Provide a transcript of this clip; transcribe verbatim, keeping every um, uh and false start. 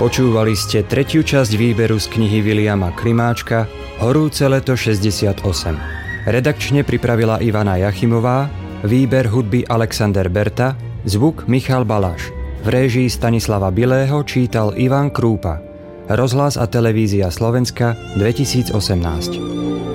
Počúvali ste tretiu časť výberu z knihy Viliama Klimáčka Horúce leto šesťdesiatosem. Redakčne pripravila Ivana Jachimová, výber hudby Alexander Berta, zvuk Michal Baláš. V réžii Stanislava Bilého čítal Ivan Krúpa. Rozhlas a televízia Slovenska dvetisícosemnásť.